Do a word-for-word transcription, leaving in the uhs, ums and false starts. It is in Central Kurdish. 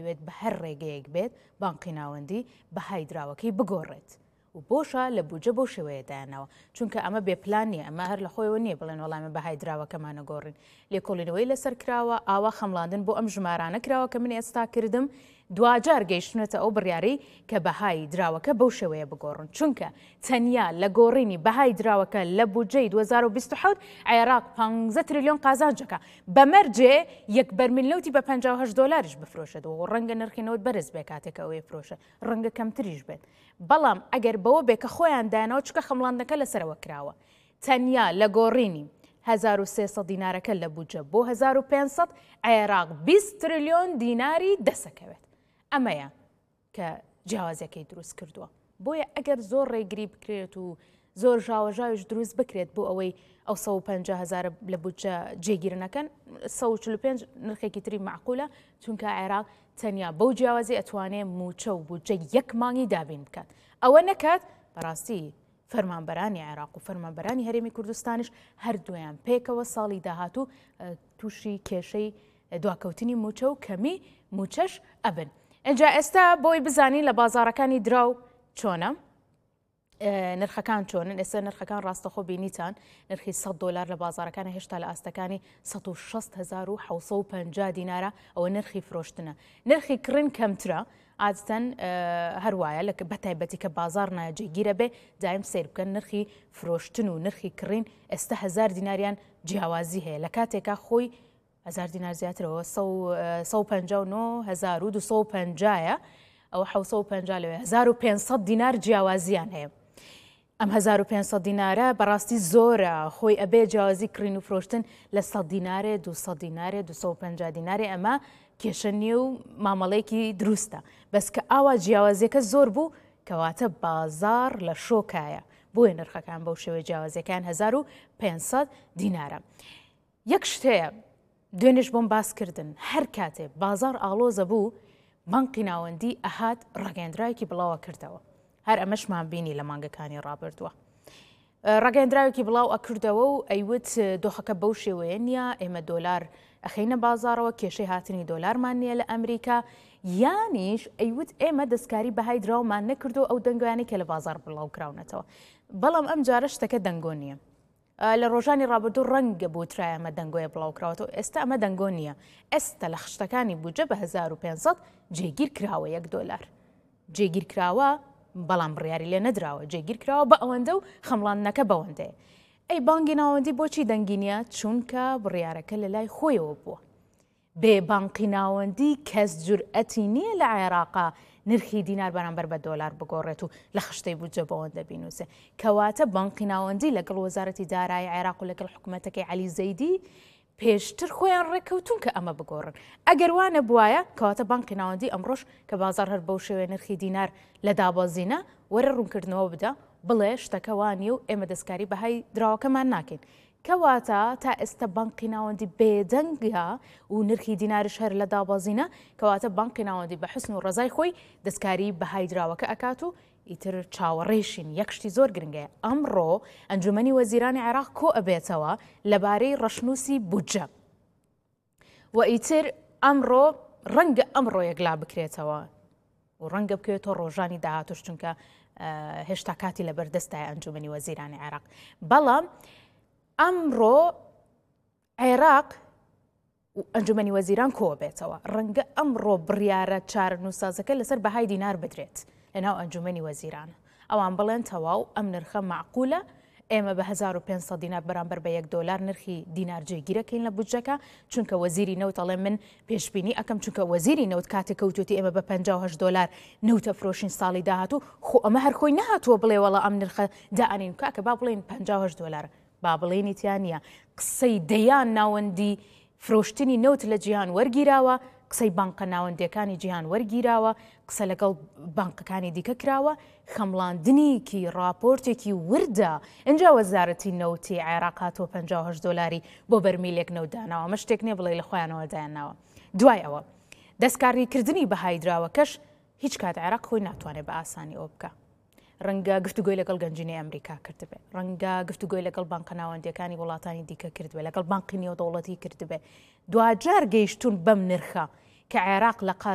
دەیەوێت بە هەر ڕێگەیەک بێت بانقی ناوەندی بەهای دراوەکەی بگۆڕێت و بۆشە لە بودجە بۆ شێوەیەدایانەوە چونکە ئەمە بێپلان نیە ئەمە هەر لە خۆیەوە نییە بڵێن وەڵامە بەهای دراوەکەمانە گۆڕین لێکۆڵینەوەی لەسەر کراوە ئاوا خەمڵاندن بۆ ئەم ژمارانە کراوە کە من ئێستا کردم دوجار گەیشتنێتە ئەو بڕیارەی کە بەهای دراوەکە بەو شێوەیە بگۆڕن چونکە تەنیا لە گۆڕینی بەهای دراوەکە لە بودجەی دوو هەزار و بیست و حەوت عێراق پانزە تریلیۆن قازانجەکە بەمەرجێ یەک بەرمیل نەوتی بە پەنجاو و هەشت دۆلاریش بفرۆشێتەوە و ڕەنگە نرخی نەوت بەرز بێ کاتێک ئەوەی فرۆشە ڕەنگە کەمتریش بێت بەڵام ئەگەر بەوە بێ کە خۆیان دایانەوە چکە خەمڵاندەکە لەسەرەوە کراوە تەنیا لە گۆڕینی هەزار و سێسەد دینارەکە لە بودجە بۆ هەزار و پێنجسەد عێراق بیست تریلیۆن دیناری دەسەکەوێت ئەمەیە کە جیاوازەکەی دروست کردووە بۆیە ئەگەر زۆر ڕێگری بکرێت و زۆر ژاوەژاویش دروست بکرێت بۆ ئەوەی ئەو سەد و پەنجا هەزار لە بودجە جێگیرنەکەن سەد و چل و پێنج نرخێکی تری معقولە چونکە عێراق تەنیا بەو جیاوازی ئەتوانێت موچە و بودجە یەک مانگی دابین بکات ئەوە نەکات بەڕاستی فەرمانبەرانی عێراق و فەرمانبەرانی هەرێمی کوردستانیش هەردوویان پێکەوە ساڵی داهاتوو تووشی کێشەی دواکەوتنی موچە و کەمی موچەش ئەبن ئەجا ئێستا بۆی بزانین لە بازارەکانی دراو چۆنە نرخەکان چۆنن ئێستا نرخەکان ڕاستەخۆ بینیتان نرخی سەد دۆلار لە بازارەکانی هێشتا لە ئاستەکانی سەد و شەست هەزار و حەوت سەد و پەنجا دینارە ئەوە نرخی فرۆشتنە نرخی کڕین کەمترە ئادەتەن هەروایە لە بەتایبەتی کە بازار ناجێگیرە بێ دایم سیر بکەن نرخی فرۆشتن و نرخی کڕین ئێستا هەزار دیناریان جیاوازی هەیە لە کاتێکا خۆی هەزار دینار زیاترەوە سەد و پەنجا و نۆ هەزار و دووسەد و پەنجایە ئەوە حەوت سەد و پەنجا لەوێ هەزار و پێنجسەد دینار جیاوازیان هەیە ئەم هەزار و پێنجسەد دینارە بەڕاستی زۆرە خۆی ئەبێ جیاوازی کڕین و فرۆشتن لە سەد دینارێ دووسەد دینارێ دووسەد و پەنجا دینارێ ئەمە کێشە نیە و مامەڵەیەکی دروستە بەس کە ئاوا جیاوازیەکە زۆر بوو کەواتە بازار لە شۆکایە بۆیە نرخەکان بەو شێوەیە جیاوازیەکان هەزار و پێنجسەد دینارە یەک شتەیە دوێنێش بۆم باسکردن هەر کاتێ بازار ئاڵۆزە بوو بانقی ناوەندی ئەهات ڕاگەیەندراوێکی بڵاوە کردەوە هەر ئەمەشمان بینی لە مانگەکانی ڕابردووە ڕاگەیەندراوێکی بڵاو ئەکردەوە و ئەیوت دۆخەکە بەو شێوەیە نییە ئێمە دۆلار ئەخینە بازارەوە کێشەی هاتنی دۆلارمان نییە لە ئەمریکا یانیش ئەیوت ئێمە دەستکاری بەهای دراومان نەکردو ئەو دەنگویانی کە لە بازار بڵاو کراونەتەوە بەڵام ئەم جارە شتەکە دەنگۆ نییە لە ڕۆژانی ڕابردوو ڕەنگە بۆترای ئەمە دەنگۆیە بڵاوکراوەوە ئێستا ئەمە دەنگۆ نییە ئێستا لە خشتەکانی بودجە بە هەزار و پێنجسەد جێگیر کراوە یەک دۆلار جێگیر کراوە بەڵام بڕیاری لێ نەدراوە جێگیر کراوە بە ئەوەندە و خەمڵاندنەکە بەوەندەیە ئەی بانگی ناوەندی بۆچی دەنگی نییە چونکە بڕیارەکە لە لای خۆیەوە بووە بێ بانقی ناوەندی کەس جورئەتی نییە لە عێراقا نرخی دینار بەرامبەر بە دۆلار بگۆڕێت و لە خشتەی بودجە بەوەندە بینوسێ کەواتە بانقی ناوەندی لەگەڵ وەزارەتی دارایی عێراق و لەگەڵ حکوومەتەکەی عەلی زەیدی پێشتر خۆیان ڕێکەوتون کە ئەمە بگۆڕن ئەگەر وانە بواە کەواتە بانقی ناوەندی ئەمڕۆژ کە بازار هەر بەو شێوێ نرخی دینار لە دابەزینە وەرە ڕوونکردنەوە بدە بڵێ شتەکە وانیە و ئێمە دەستکاری بەهای دراوەکەمان ناکەین کەواتە تا ئێستا بانقی ناوەندی بێدەنگە و نرخی دیناریش هەر لە دابەزینە کەواتە بانقی ناوەندی بە حسن و ڕزای خۆی دەستکاری بەهای دراوەکە ئەکات و ئیتر چاوەڕێشین یەکشتی زۆر گرنگەیە ئەمڕۆ ئەنجومەنی وەزیرانی عێراق کۆ ئەبێتەوە لەبارەی ڕەشنووسی بودجە و ئیتر ئەمڕۆ ڕەنگە ئەمڕۆ یەکلا بکرێتەوە و ڕەنگە بکوێتەوە ڕۆژانی داهاتوش چونکە هێشتا کاتی لەبەردەستای ئەنجومەنی وەزیرانی عێراق بەڵام ئەمڕۆ عێراق ئەنجومەنی وەزیران کۆ بێتەوە ڕەنگە ئەمڕۆ بڕیارە چارەنووسازەکە لەسەر بەهای دینار بدرێت لەناو ئەنجومەنی وەزیرانە ئەوان بڵێن تەواو ئەم نرخە معقولە ئێمە بە هەزار و پێنجسەد دینار بەرامبەر بە یەک دۆلار نرخی دینار جێگیرەکەین لە بودجەکە چونکە وەزیری نەوت ئەڵێ من پێشبینی ئەەکەم چونکە وەزیری نەوت کاتێک کەوتوتی ئێمە بە پەنجا و هەشت دۆلار نەوتە فرۆشین ساڵی داهاتوو خۆ ئەمە هەر خۆی نەهاتووە بڵێ وەڵا ئەم نرخە دائەنین کاکە با بڵێن پەنجا و هەشت دۆلار با بڵێنی تیان نییە قسەی دەیان ناوەندی فرۆشتنی نەوت لە جیهان وەرگیراوە قسەی بانقە ناوەندەکانی جیهان وەرگیراوە قسە لەگەڵ بانقەکانی دیکە کراوە خەمڵاندنیکی راپۆرتێکی وردە ئەجا وەزارەتی نەوتی عێراق هاتووە پەنجا و هەشت دۆلاری بۆ بەرمیلێک نەوداناوە ئەمە شتێک نییە بڵێ لە خۆیانەوە دایانناوە دوای ئەوە دەستکاریکردنی بەهای دراوەکەش هیچ کات عێراق خۆی ناتوانێت بە ئاسانی ئەوە بکە ڕەنگە گفتوگۆی لەگەڵ گەنجینەی ئەمریکا کردبێ ڕەنگە گفتوگۆی لەگەڵ بانقە ناوەندیەکانی وڵاتانی دیکە کردبێ لەگەڵ بانقی نێودەوڵەتی کردبێ دوجار گەیشتون بەم نرخە کە عێراق لە